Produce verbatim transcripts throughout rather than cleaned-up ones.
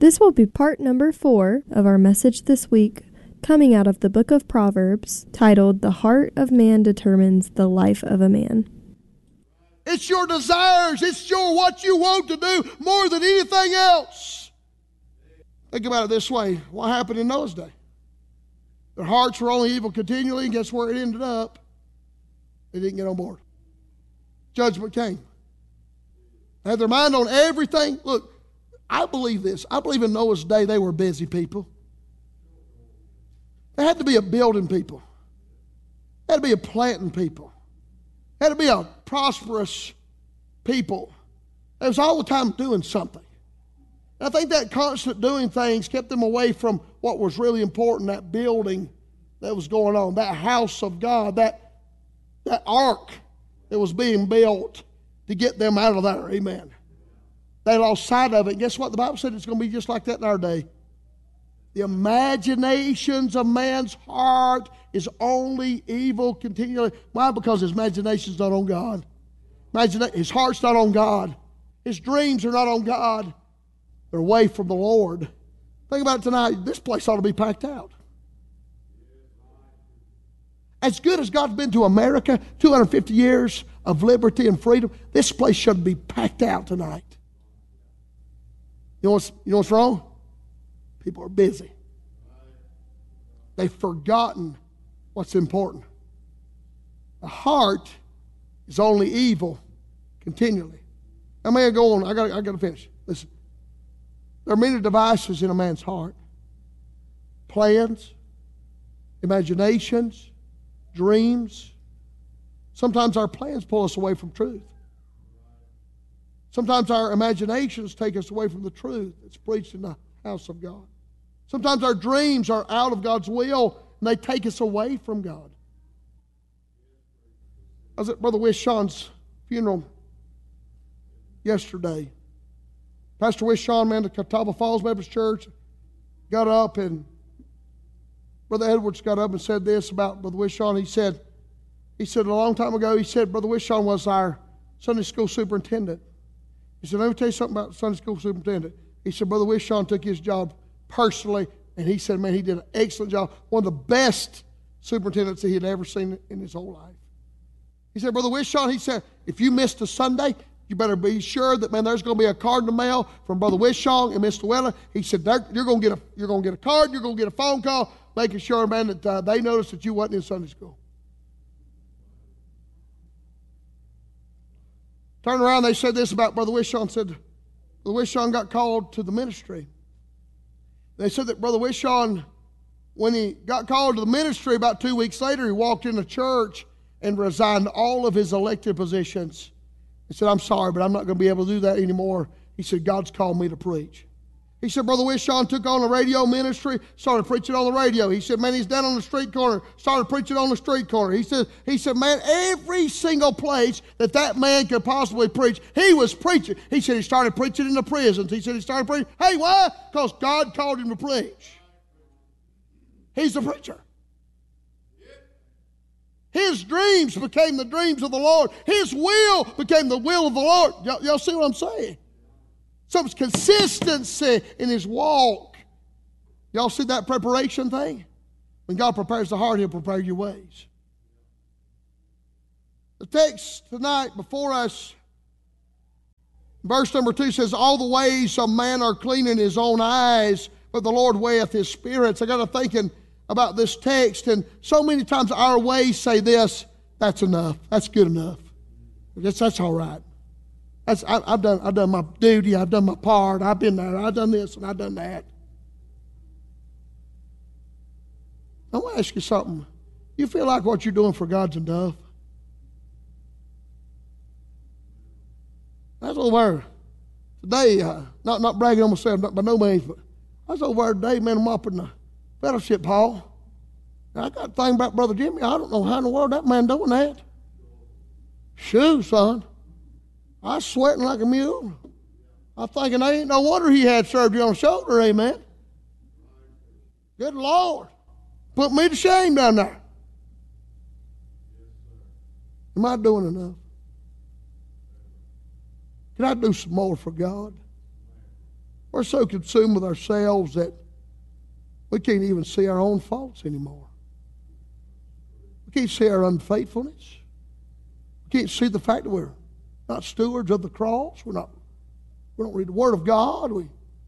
This will be part number four of our message this week, coming out of the book of Proverbs, titled, "The Heart of Man Determines the Life of a Man." It's your desires. It's your what you want to do more than anything else. Think about it this way. What happened in Noah's day? Their hearts were only evil continually, and guess where it ended up? They didn't get on board. Judgment came. They had their mind on everything. Look, I believe this. I believe in Noah's day they were busy people. They had to be a building people. They had to be a planting people. They had to be a prosperous people. They was all the time doing something. And I think that constant doing things kept them away from what was really important, that building that was going on, that house of God, that, that ark that was being built to get them out of there. Amen. They lost sight of it. And guess what? The Bible said it's going to be just like that in our day. The imaginations of man's heart is only evil continually. Why? Because his imagination's not on God. Imagina- his heart's not on God. His dreams are not on God. They're away from the Lord. Think about it tonight. This place ought to be packed out. As good as God's been to America, two hundred fifty years of liberty and freedom, this place should be packed out tonight. You know what's, you know what's wrong? People are busy. They've forgotten what's important. The heart is only evil continually. Now, may I go on? I got I got to finish. Listen. There are many devices in a man's heart. Plans, imaginations, dreams. Sometimes our plans pull us away from truth. Sometimes our imaginations take us away from the truth that's preached in the house of God. Sometimes our dreams are out of God's will and they take us away from God. I was at Brother Wishon's funeral yesterday. Pastor Wishon, man, at Catawba Falls Baptist Church, got up and Brother Edwards got up and said this about Brother Wishon. He said, he said a long time ago, he said Brother Wishon was our Sunday school superintendent. He said, let me tell you something about Sunday school superintendent. He said, Brother Wishon took his job personally, and he said, man, he did an excellent job. One of the best superintendents that he had ever seen in his whole life. He said, Brother Wishon, he said, if you missed a Sunday, you better be sure that, man, there's going to be a card in the mail from Brother Wishon and Mister Weller. He said, you're going to get a, you're going to get a card, you're going to get a phone call, making sure, man, that uh, they notice that you wasn't in Sunday school. Turned around, they said this about Brother Wishon, said, Brother Wishon got called to the ministry. They said that Brother Wishon, when he got called to the ministry, about two weeks later, he walked into church and resigned all of his elected positions. He said, I'm sorry, but I'm not going to be able to do that anymore. He said, God's called me to preach. He said, Brother Wishon took on the radio ministry, started preaching on the radio. He said, man, he's down on the street corner, started preaching on the street corner. He said, he said, man, every single place that that man could possibly preach, he was preaching. He said he started preaching in the prisons. He said he started preaching. Hey, why? Because God called him to preach. He's a preacher. His dreams became the dreams of the Lord. His will became the will of the Lord. Y'all, y'all see what I'm saying? Some consistency in his walk. Y'all see that preparation thing? When God prepares the heart, he'll prepare your ways. The text tonight before us, verse number two says, all the ways of man are clean in his own eyes, but the Lord weigheth his spirits. I got to thinking about this text, and so many times our ways say this, that's enough, that's good enough. That's, that's all right. That's, I, I've done, I've done my duty, I've done my part, I've been there, I've done this and I've done that. I want to ask you something. You feel like what you're doing for God's enough? That's over today, uh, not, not bragging on myself, not by no means, but I was over there today, man, I'm up in the fellowship hall. Now, I got a thing about Brother Jimmy. I don't know how in the world that man doing that. Shoo, son. I was sweating like a mule. I'm thinking, there ain't no wonder he had surgery on the shoulder, amen. Good Lord. Put me to shame down there. Am I doing enough? Can I do some more for God? We're so consumed with ourselves that we can't even see our own faults anymore. We can't see our unfaithfulness. We can't see the fact that we're not stewards of the cross. We're not, we don't read the Word of God. We,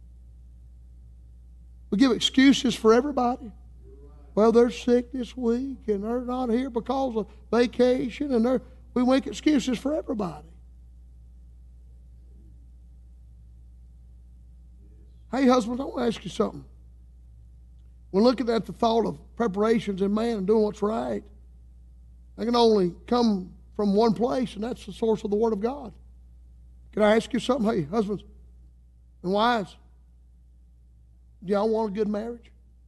we give excuses for everybody. Well, they're sick this week, and they're not here because of vacation, and they're, we make excuses for everybody. Hey, husbands, I want to ask you something. When looking at the thought of preparations in man and doing what's right, they can only come from one place, and that's the source of the Word of God. Can I ask you something? Hey, husbands and wives, do y'all want a good marriage?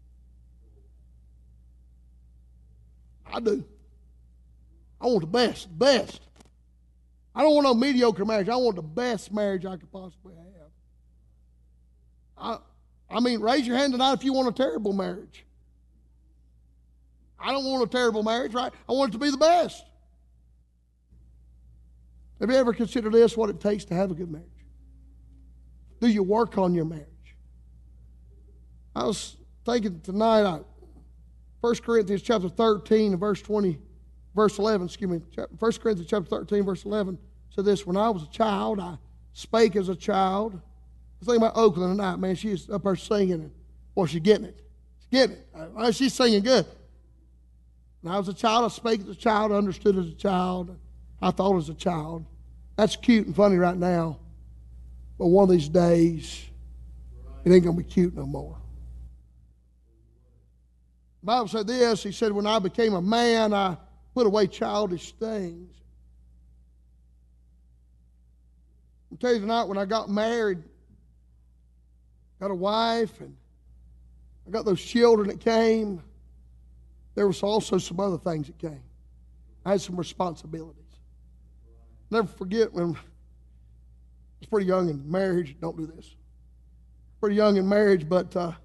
I do. I want the best, the best. I don't want no mediocre marriage. I want the best marriage I could possibly have. I, I mean, raise your hand tonight if you want a terrible marriage. I don't want a terrible marriage, right? I want it to be the best. Have you ever considered this, what it takes to have a good marriage? Do you work on your marriage? I was thinking tonight, I, First Corinthians chapter thirteen and verse twenty, verse eleven, excuse me, First Corinthians chapter thirteen, verse eleven, said this: when I was a child, I spake as a child. I was thinking about Oakland tonight, man. She's up there singing, and boy, she's getting it. She's getting it. Uh, she's singing good. When I was a child, I spake as a child, I understood as a child, I thought as a child. That's cute and funny right now, but one of these days, it ain't going to be cute no more. The Bible said this, he said, when I became a man, I put away childish things. I'll tell you tonight, when I got married, got a wife, and I got those children that came, there was also some other things that came. I had some responsibilities. Never forget when I was pretty young in marriage. Don't do this. Pretty young in marriage, but uh,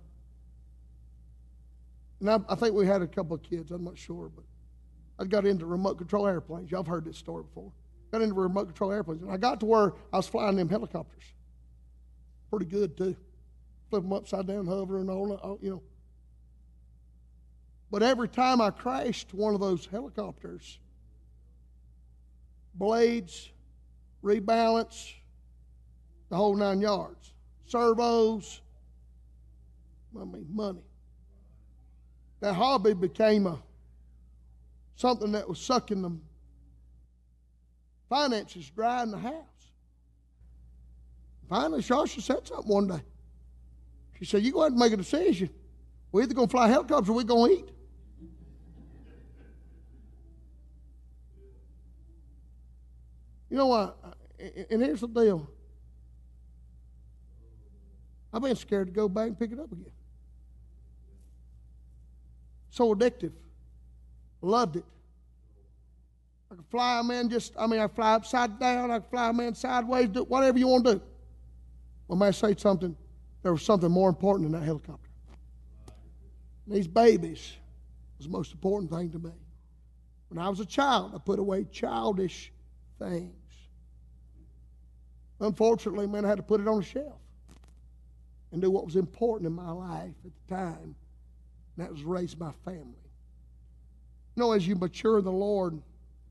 and I, I think we had a couple of kids. I'm not sure, but I got into remote control airplanes. Y'all have heard this story before. Got into remote control airplanes, and I got to where I was flying them helicopters. Pretty good too. Flip them upside down, hover, and all that, you know. But every time I crashed one of those helicopters, blades, rebalance, the whole nine yards, servos, I mean money. That hobby became a something that was sucking the finances dry in the house. Finally, Shasha said something one day. She said, "You go ahead and make a decision. We're either going to fly helicopters or we're going to eat." You know what? And here's the deal. I've been scared to go back and pick it up again. So addictive. Loved it. I could fly a man just, I mean, I fly upside down. I could fly a man sideways, do whatever you want to do. Well, may I say something? There was something more important than that helicopter. These babies was the most important thing to me. When I was a child, I put away childish things. Unfortunately, man, I had to put it on the shelf and do what was important in my life at the time, and that was raise my family. You know, as you mature in the Lord,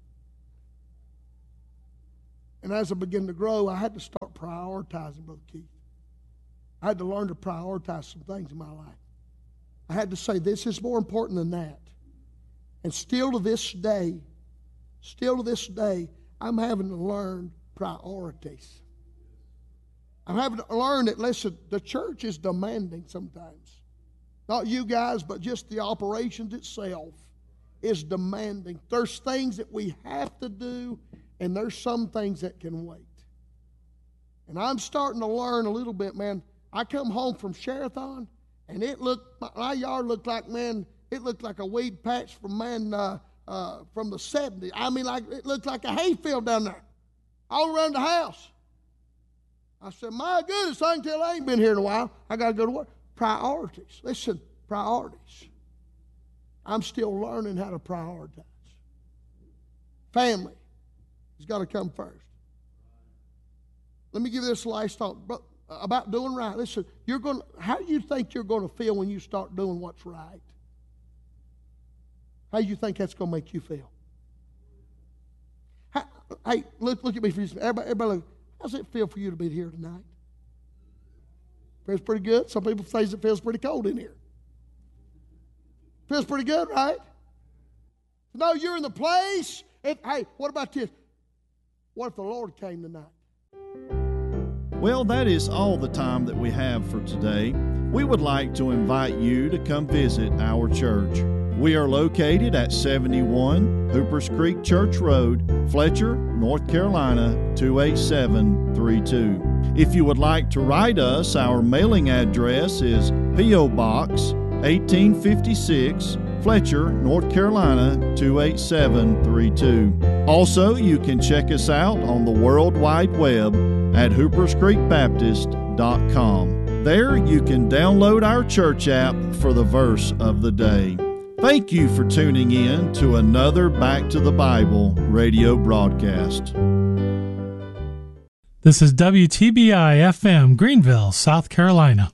and as I began to grow, I had to start prioritizing, Brother Keith. I had to learn to prioritize some things in my life. I had to say, this is more important than that. And still to this day, still to this day, I'm having to learn priorities. I'm having to learn that, listen, the church is demanding sometimes. Not you guys, but just the operations itself is demanding. There's things that we have to do, and there's some things that can wait. And I'm starting to learn a little bit, man. I come home from Sherathon, and it looked, my yard looked like, man, it looked like a weed patch from, man, uh, uh, from the seventies. I mean, like it looked like a hayfield down there, all around the house. I said, my goodness, I can tell I ain't been here in a while. I got to go to work. Priorities. Listen, priorities. I'm still learning how to prioritize. Family has got to come first. Let me give you this last thought. about doing right. Listen, you're going. How do you think you're going to feel when you start doing what's right? How do you think that's going to make you feel? How, hey, look, look at me for you. Everybody, everybody look. How does it feel for you to be here tonight? Feels pretty good. Some people say it feels pretty cold in here. Feels pretty good, right? No, you're in the place. If, hey, what about this? What if the Lord came tonight? Well, that is all the time that we have for today. We would like to invite you to come visit our church. We are located at seventy-one Hoopers Creek Church Road, Fletcher, North Carolina, two eight seven three two. If you would like to write us, our mailing address is P O Box eighteen fifty-six, Fletcher, North Carolina, two eight seven three two. Also, you can check us out on the World Wide Web at hoopers creek baptist dot com. There you can download our church app for the verse of the day. Thank you for tuning in to another Back to the Bible radio broadcast. This is W T B I F M, Greenville, South Carolina.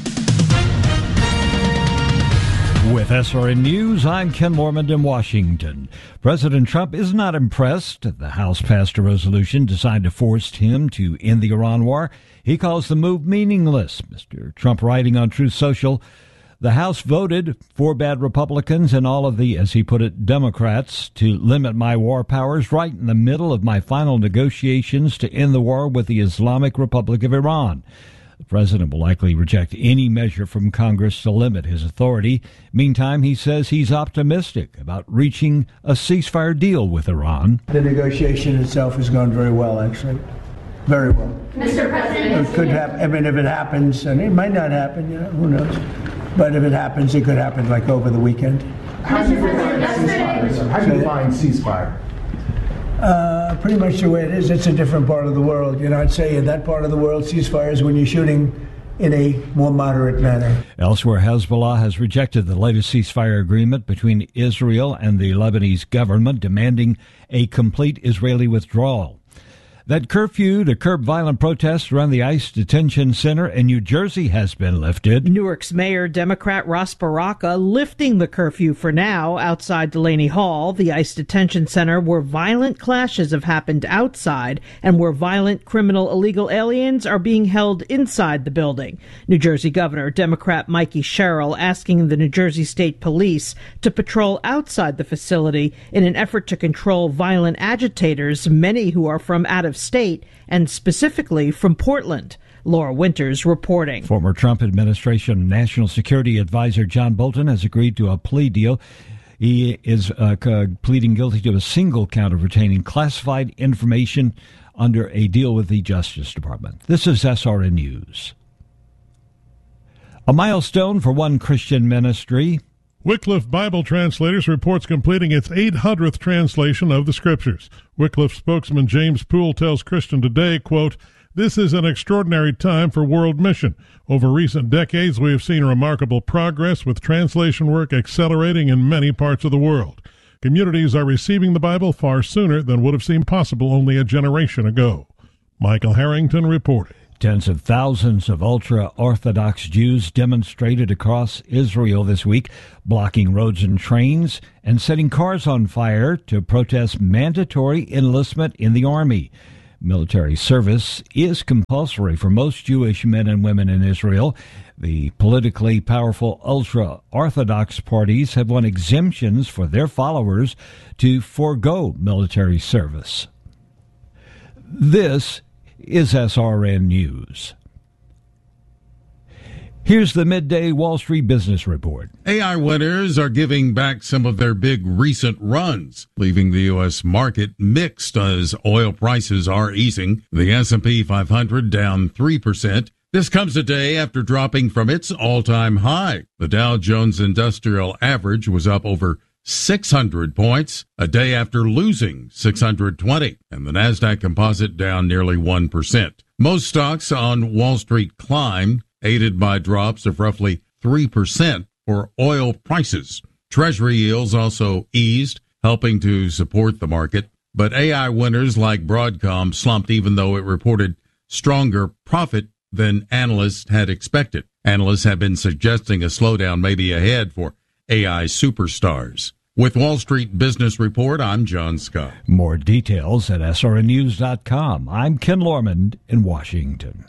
With S R N News, I'm Ken Mormon in Washington. President Trump is not impressed. The House passed a resolution designed to force him to end the Iran war. He calls the move meaningless. Mister Trump writing on Truth Social, the House voted for bad Republicans and all of the, as he put it, Democrats to limit my war powers right in the middle of my final negotiations to end the war with the Islamic Republic of Iran. The president will likely reject any measure from Congress to limit his authority. Meantime, he says he's optimistic about reaching a ceasefire deal with Iran. The negotiation itself has gone very well, actually. Very well. Mister President. It could happen. I mean, if it happens, and it might not happen, you know, who knows? But if it happens, it could happen like over the weekend. How do you define ceasefire? How do you define ceasefire? Uh, pretty much the way it is. It's a different part of the world. You know, I'd say in that part of the world, ceasefire is when you're shooting in a more moderate manner. Elsewhere, Hezbollah has rejected the latest ceasefire agreement between Israel and the Lebanese government, demanding a complete Israeli withdrawal. That curfew to curb violent protests around the ICE detention center in New Jersey has been lifted. Newark's Mayor Democrat Ross Baraka lifting the curfew for now outside Delaney Hall, the ICE detention center where violent clashes have happened outside and where violent criminal illegal aliens are being held inside the building. New Jersey Governor Democrat Mikey Sherrill asking the New Jersey State Police to patrol outside the facility in an effort to control violent agitators, many who are from out of state and specifically from Portland. Laura Winters reporting. Former Trump administration National Security Advisor John Bolton has agreed to a plea deal. He is uh, pleading guilty to a single count of retaining classified information under a deal with the Justice Department. This is S R N News. A milestone for one Christian ministry. Wycliffe Bible Translators reports completing its eight hundredth translation of the Scriptures. Wycliffe spokesman James Poole tells Christian Today, quote, "This is an extraordinary time for world mission. Over recent decades, we have seen remarkable progress with translation work accelerating in many parts of the world. Communities are receiving the Bible far sooner than would have seemed possible only a generation ago." Michael Harrington reported. Tens of thousands of ultra-Orthodox Jews demonstrated across Israel this week, blocking roads and trains and setting cars on fire to protest mandatory enlistment in the army. Military service is compulsory for most Jewish men and women in Israel. The politically powerful ultra-Orthodox parties have won exemptions for their followers to forego military service. This is S R N News. Here's the midday Wall Street Business Report. A I winners are giving back some of their big recent runs, leaving the U S market mixed as oil prices are easing. The S and P five hundred down three percent. This comes a day after dropping from its all-time high. The Dow Jones Industrial Average was up over six hundred points a day after losing six hundred twenty, and the NASDAQ Composite down nearly one percent. Most stocks on Wall Street climbed, aided by drops of roughly three percent for oil prices. Treasury yields also eased, helping to support the market, but A I winners like Broadcom slumped even though it reported stronger profit than analysts had expected. Analysts have been suggesting a slowdown may be ahead for A I superstars. With Wall Street Business Report, I'm John Scott. More details at S R N news dot com. I'm Ken Lormond in Washington.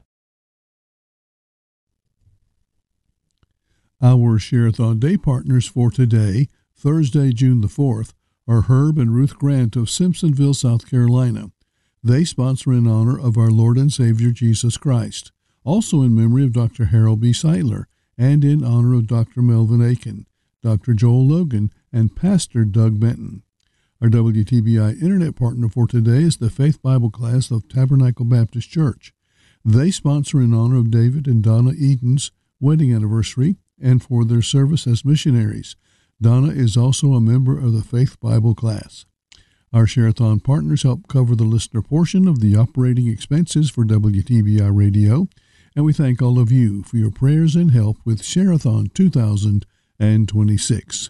Our Share-a-thon Day partners for today, Thursday, June the fourth, are Herb and Ruth Grant of Simpsonville, South Carolina. They sponsor in honor of our Lord and Savior Jesus Christ, also in memory of Doctor Harold B. Seidler, and in honor of Doctor Melvin Aiken, Doctor Joel Logan, and Pastor Doug Benton. Our W T B I Internet partner for today is the Faith Bible class of Tabernacle Baptist Church. They sponsor in honor of David and Donna Eden's wedding anniversary and for their service as missionaries. Donna is also a member of the Faith Bible class. Our Share-a-thon partners help cover the listener portion of the operating expenses for W T B I Radio, and we thank all of you for your prayers and help with Share-a-thon two thousand twenty-six.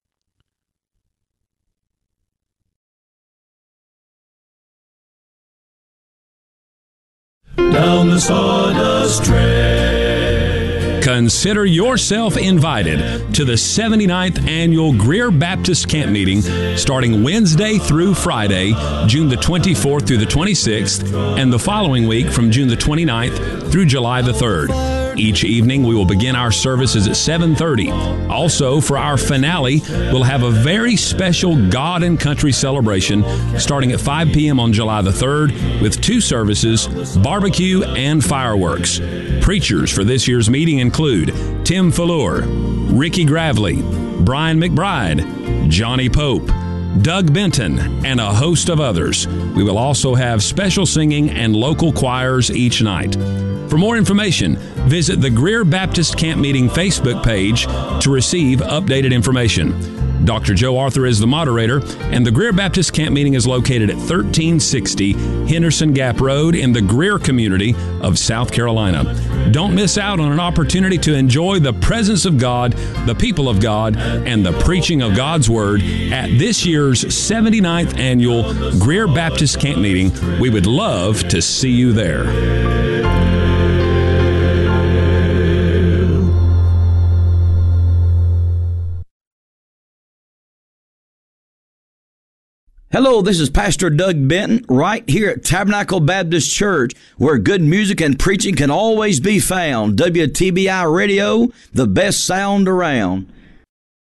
Down the sawdust trail. Consider yourself invited to the seventy-ninth Annual Greer Baptist Camp Meeting starting Wednesday through Friday, June the twenty-fourth through the twenty-sixth, and the following week from June the twenty-ninth through July the third. Each evening, we will begin our services at seven thirty. Also, for our finale, we'll have a very special God and Country celebration starting at five p.m. on July the third with two services, barbecue and fireworks. Preachers for this year's meeting include Tim Fallure, Ricky Gravely, Brian McBride, Johnny Pope, Doug Benton, and a host of others. We will also have special singing and local choirs each night. For more information, visit the Greer Baptist Camp Meeting Facebook page to receive updated information. Doctor Joe Arthur is the moderator, and the Greer Baptist Camp Meeting is located at thirteen sixty Henderson Gap Road in the Greer community of South Carolina. Don't miss out on an opportunity to enjoy the presence of God, the people of God, and the preaching of God's Word at this year's seventy-ninth Annual Greer Baptist Camp Meeting. We would love to see you there. Hello, this is Pastor Doug Benton right here at Tabernacle Baptist Church, where good music and preaching can always be found. W T B I Radio, the best sound around.